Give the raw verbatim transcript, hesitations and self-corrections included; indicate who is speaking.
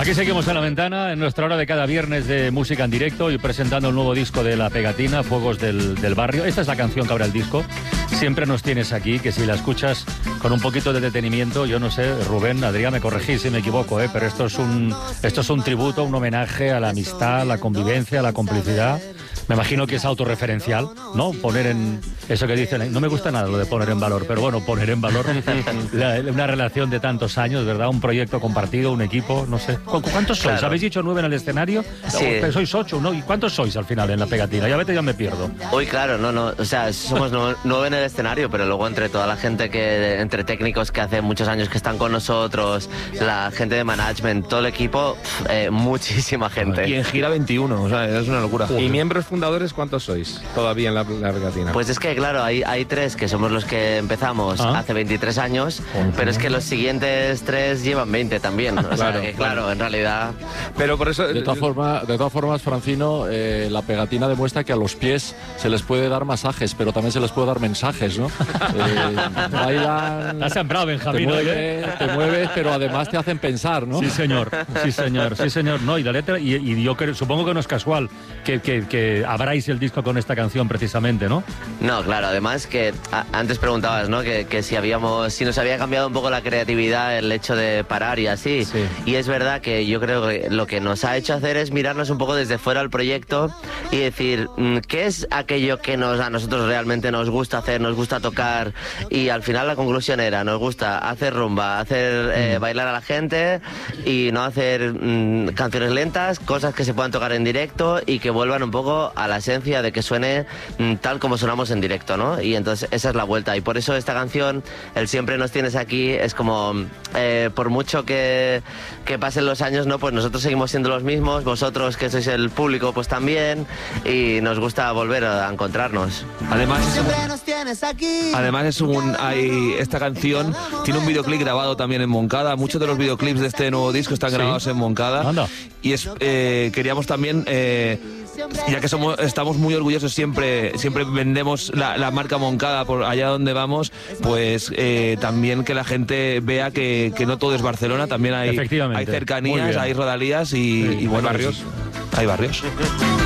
Speaker 1: Aquí seguimos en La Ventana, en nuestra hora de cada viernes de música en directo y presentando el nuevo disco de La Pegatina, Fuegos del, del Barrio. Esta es la canción que abre el disco. Siempre nos tienes aquí, que si la escuchas con un poquito de detenimiento, yo no sé, Rubén, Adrián, me corregís si me equivoco, ¿eh? pero esto es, un, esto es un tributo, un homenaje a la amistad, a la convivencia, a la complicidad. Me imagino que es autorreferencial, ¿no? Poner en... Eso que dicen, no me gusta nada lo de poner en valor, pero bueno, poner en valor la, una relación de tantos años, ¿verdad? Un proyecto compartido, un equipo, no sé. ¿Cu ¿Cuántos sois?
Speaker 2: Claro.
Speaker 1: ¿Habéis dicho nueve en el escenario?
Speaker 2: Sí.
Speaker 1: O, sois ocho, ¿no? ¿Y cuántos sois al final en La Pegatina? Ya vete, ya me pierdo.
Speaker 2: Uy, claro, no, no, o sea, somos no, nueve en el escenario, pero luego entre toda la gente que, entre técnicos que hace muchos años que están con nosotros, la gente de management, todo el equipo, eh, muchísima gente.
Speaker 3: Y en gira veintiuno, o sea, es una locura.
Speaker 4: ¿Y miembros fundadores cuántos sois todavía en la, la Pegatina?
Speaker 2: Pues es que, claro, hay, hay tres que somos los que empezamos
Speaker 1: ¿Ah?
Speaker 2: hace veintitrés años, pero es que los siguientes tres llevan veinte también. O sea,
Speaker 4: Claro,
Speaker 2: que, claro, en realidad...
Speaker 4: Pero por eso...
Speaker 5: De todas formas, de todas formas, Francino, eh, la Pegatina demuestra que a los pies se les puede dar masajes, pero también se les puede dar mensajes, ¿no? Eh, bailan,
Speaker 1: Has sembrado,
Speaker 5: te
Speaker 1: Benjamín. ¿eh?
Speaker 5: mueves, te mueves, pero además te hacen pensar, ¿no?
Speaker 1: Sí, señor, sí, señor, sí, señor. No, y la letra, y, y yo creo, supongo que no es casual que, que, que abráis el disco con esta canción precisamente, ¿no?
Speaker 2: No, claro, además que a, antes preguntabas, ¿no? Que, que si habíamos, si nos había cambiado un poco la creatividad, el hecho de parar y así.
Speaker 1: Sí.
Speaker 2: Y es verdad que yo creo que lo que nos ha hecho hacer es mirarnos un poco desde fuera al proyecto y decir, ¿qué es aquello que nos, a nosotros realmente nos gusta hacer, nos gusta tocar? Y al final la conclusión era, nos gusta hacer rumba, hacer eh, bailar a la gente y no hacer mm, canciones lentas, cosas que se puedan tocar en directo y que vuelvan un poco a la esencia de que suene mm, tal como sonamos en directo, ¿no? Y entonces esa es la vuelta. Y por eso esta canción, el Siempre nos tienes aquí, es como, eh, por mucho que, que pasen los años, ¿no? Pues nosotros seguimos siendo los mismos, vosotros que sois el público, pues también, y nos gusta volver a encontrarnos.
Speaker 3: Además, es un, además es un, hay, esta canción tiene un videoclip grabado también en Moncada. Muchos de los videoclips de este nuevo disco están
Speaker 1: Sí.
Speaker 3: grabados en Moncada.
Speaker 1: Anda.
Speaker 3: Y es, eh, queríamos también... Eh, ya que somos, estamos muy orgullosos, siempre, siempre vendemos la, la marca Moncada por allá donde vamos, pues eh, también que la gente vea que, que no todo es Barcelona, también hay,
Speaker 1: Efectivamente.
Speaker 3: hay
Speaker 1: Muy
Speaker 3: cercanías,
Speaker 1: bien.
Speaker 3: hay rodalías y,
Speaker 1: Sí,
Speaker 3: y bueno,
Speaker 4: hay barrios.
Speaker 3: pues, hay barrios.